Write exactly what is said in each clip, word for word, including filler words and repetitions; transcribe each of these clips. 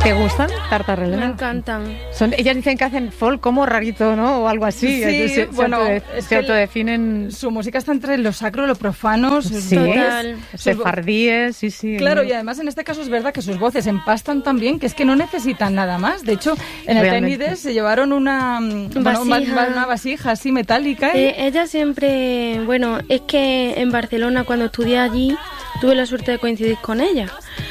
¿Te gustan, Tartar Relena? Me encantan. Son, ellas dicen que hacen folk como rarito, ¿no? O algo así. Sí, se, bueno, se, es se que autodefinen. Su música está entre lo sacro y lo profano. Sí, Total. sefardíes, sí, sí. Claro, y además en este caso es verdad que sus voces empastan tan bien que es que no necesitan nada más. De hecho, en el Tiny Desk se llevaron una vasija, bueno, una vasija así metálica. Eh, ella siempre, bueno, es que en Barcelona cuando estudié allí tuve la suerte de coincidir con ella.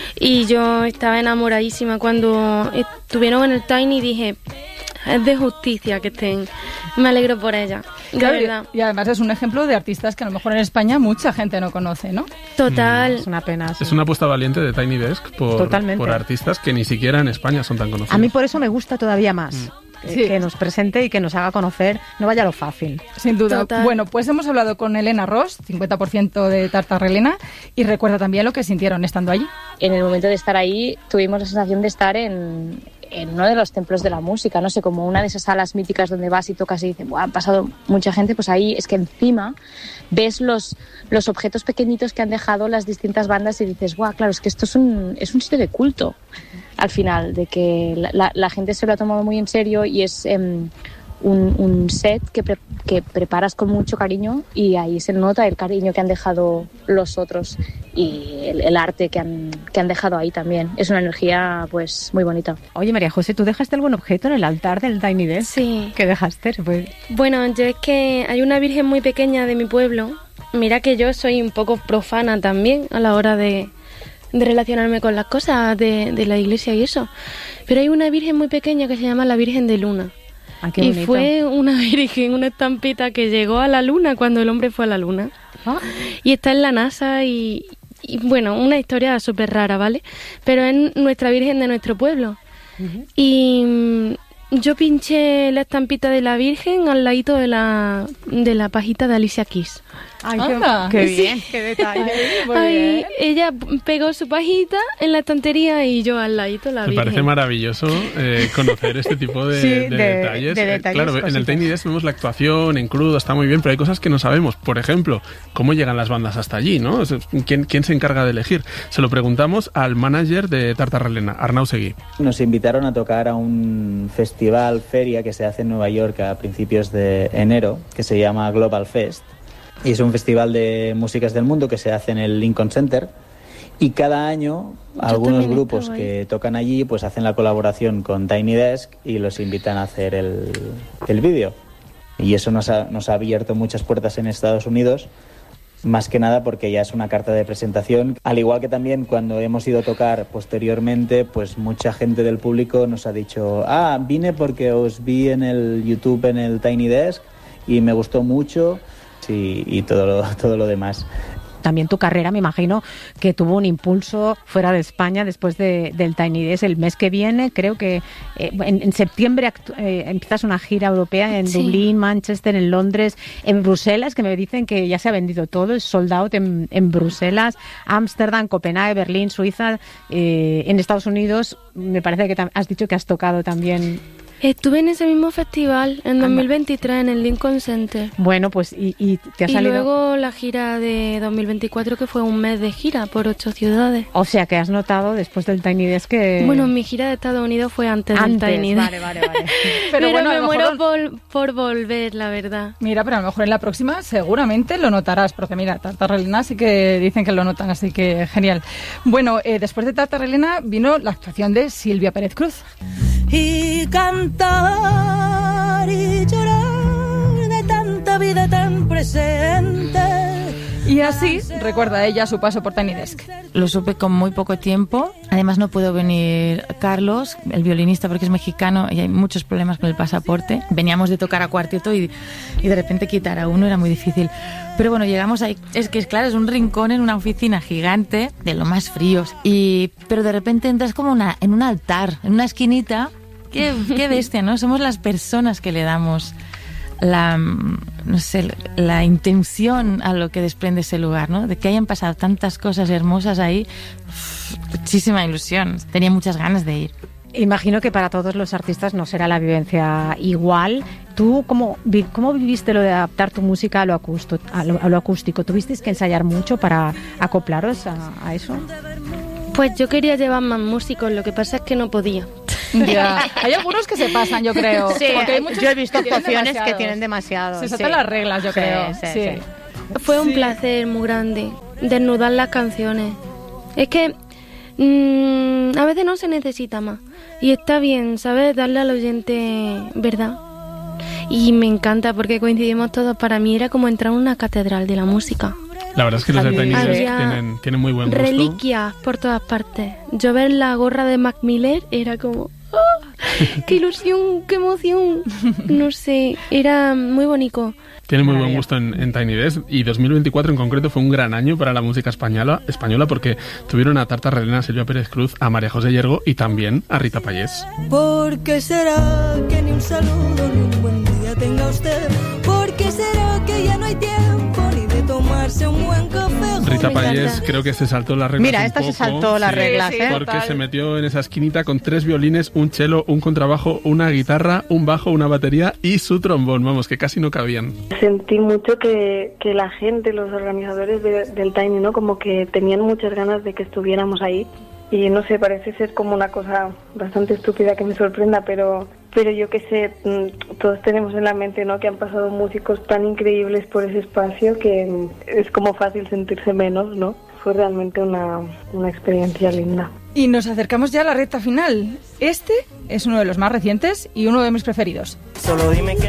Y yo estaba enamoradísima cuando estuvieron en el Tiny y dije, es de justicia que estén. Me alegro por ella, de claro, verdad. Y, y además es un ejemplo de artistas que a lo mejor en España mucha gente no conoce, ¿no? Total. Mm, es una pena. Sí. Es una apuesta valiente de Tiny Desk por, por artistas que ni siquiera en España son tan conocidos. A mí por eso me gusta todavía más. Mm. Sí. Que nos presente y que nos haga conocer, no vaya lo fácil. Sin duda. Total. Bueno, pues hemos hablado con Elena Ross, cincuenta por ciento de Tartar Relena, y recuerda también lo que sintieron estando allí. En el momento de estar ahí tuvimos la sensación de estar en, en uno de los templos de la música, no sé, como una de esas salas míticas donde vas y tocas y dices, han pasado mucha gente, pues ahí es que encima ves los, los objetos pequeñitos que han dejado las distintas bandas y dices, guau, claro, es que esto es un, es un sitio de culto. Al final, de que la, la, la gente se lo ha tomado muy en serio y es um, un, un set que, pre, que preparas con mucho cariño y ahí se nota el cariño que han dejado los otros y el, el arte que han, que han dejado ahí también. Es una energía pues muy bonita. Oye, María José, ¿tú dejaste algún objeto en el altar del Tiny Desk? Sí. ¿Qué dejaste? Pues... Bueno, yo es que hay una virgen muy pequeña de mi pueblo. Mira que yo soy un poco profana también a la hora de... de relacionarme con las cosas de, de la iglesia y eso. Pero hay una virgen muy pequeña que se llama la Virgen de Luna. Ah, qué y bonito. fue una virgen, una estampita que llegó a la luna cuando el hombre fue a la luna. Ah. Y está en la NASA y, y bueno, una historia súper rara, ¿vale? Pero es nuestra virgen de nuestro pueblo. Uh-huh. Y mm, yo pinché la estampita de la virgen al ladito de la, de la pajita de Alicia Keys. Ay, qué, qué bien, qué detalle. Muy Ahí, bien. ella pegó su pajita en la estantería y yo al ladito la Me virgen. parece maravilloso eh, conocer este tipo de, sí, de, de detalles. De detalles eh, claro, cositas. en el Tiny Desk vemos la actuación en crudo, está muy bien, pero hay cosas que no sabemos. Por ejemplo, cómo llegan las bandas hasta allí, ¿no? ¿Quién, quién se encarga de elegir? Se lo preguntamos al manager de Tartar Relena, Arnau Seguí. Nos invitaron a tocar a un festival, feria, que se hace en Nueva York a principios de enero, que se llama Global Fest. Y es un festival de músicas del mundo que se hace en el Lincoln Center. Y cada año Yo algunos grupos que tocan allí pues hacen la colaboración con Tiny Desk y los invitan a hacer el, el vídeo. Y eso nos ha, nos ha abierto muchas puertas en Estados Unidos, más que nada porque ya es una carta de presentación. Al igual que también cuando hemos ido a tocar posteriormente, pues mucha gente del público nos ha dicho, ah, vine porque os vi en el YouTube en el Tiny Desk y me gustó mucho. Sí, y todo lo, todo lo demás. También tu carrera, me imagino, que tuvo un impulso fuera de España después de, del Tiny Desk. El mes que viene, creo que eh, en, en septiembre actu- eh, empiezas una gira europea en sí. Dublín, Manchester, en Londres, en Bruselas, que me dicen que ya se ha vendido todo, es sold out en, en Bruselas, Ámsterdam, Copenhague, Berlín, Suiza, eh, en Estados Unidos. Me parece que tam- has dicho que has tocado también... Estuve en ese mismo festival en dos mil veintitrés en el Lincoln Center. Bueno, pues y, y te ha y salido... luego la gira de dos mil veinticuatro, que fue un mes de gira por ocho ciudades. O sea, que has notado después del Tiny Desk que... Bueno, mi gira de Estados Unidos fue antes, antes del Tiny Desk. Vale, vale, vale. Pero, Pero bueno, me a lo muero mejor... por, por volver, la verdad. Mira, pero a lo mejor en la próxima seguramente lo notarás, porque mira, Tartar Relena sí que dicen que lo notan, así que genial. Bueno, eh, después de Tartar Relena vino la actuación de Silvia Pérez Cruz. Y cantar y llorar de tanta vida tan presente. Y así recuerda ella su paso por Tiny Desk. Lo supe con muy poco tiempo. Además no pudo venir Carlos, el violinista, porque es mexicano y hay muchos problemas con el pasaporte. Veníamos de tocar a cuarteto y, y de repente quitar a uno era muy difícil. Pero bueno, llegamos ahí. Es que es claro, es un rincón en una oficina gigante, de lo más fríos. Y, pero de repente entras como una, en un altar, en una esquinita. Qué, qué bestia, ¿no? Somos las personas que le damos la, no sé, la intención a lo que desprende ese lugar, ¿no? De que hayan pasado tantas cosas hermosas ahí, uf, muchísima ilusión. Tenía muchas ganas de ir. Imagino que para todos los artistas no será la vivencia igual. ¿Tú cómo, cómo viviste lo de adaptar tu música a lo, acústico, a lo, a lo acústico? ¿Tuvisteis que ensayar mucho para acoplaros a, a eso? Pues yo quería llevar más músicos, lo que pasa es que no podía. Ya. Hay algunos que se pasan, yo creo. Sí, porque hay muchos yo he visto que tienen actuaciones que demasiados. tienen demasiado. Se saltan sí. las reglas, yo Sí, creo. sí, Sí. sí. Fue un Sí. placer muy grande desnudar las canciones. Es que mmm, a veces no se necesita más. Y está bien, ¿sabes? Darle al oyente verdad. Y me encanta porque coincidimos todos. Para mí era como entrar en una catedral de la música. La verdad es que los de Tiny Desk Había tienen, tienen muy buen gusto. Reliquias por todas partes. Yo ver la gorra de Mac Miller era como... ¡oh! ¡Qué ilusión! ¡Qué emoción! No sé, era muy bonito. Tiene muy buen gusto en, en Tiny Desk, y dos mil veinticuatro en concreto fue un gran año para la música española, española porque tuvieron a Tarta Relena, a Silvia Pérez Cruz, a María José Yergo y también a Rita Payés. ¿Por qué será que ni un saludo ni un buen día tenga usted? ¿Por qué será que ya no hay tiempo ni de tomarse un buen café? Rita Payés creo que se saltó las reglas. Mira, un esta se poco, saltó las sí, reglas, sí, ¿eh? Porque total. se metió en esa esquinita con tres violines, un cello, un contrabajo, una guitarra, un bajo, una batería y su trombón, vamos, que casi no cabían. Sentí mucho que, que la gente, los organizadores de- del Tiny, ¿no? Como que tenían muchas ganas de que estuviéramos ahí. Y no sé, parece ser como una cosa bastante estúpida que me sorprenda, pero pero yo qué sé, mm, todos tenemos en la mente, ¿no? Que han pasado músicos tan increíbles por ese espacio que mm, es como fácil sentirse menos, ¿no? Fue realmente una, una experiencia linda. Y nos acercamos ya a la recta final. Este es uno de los más recientes y uno de mis preferidos. Solo dime que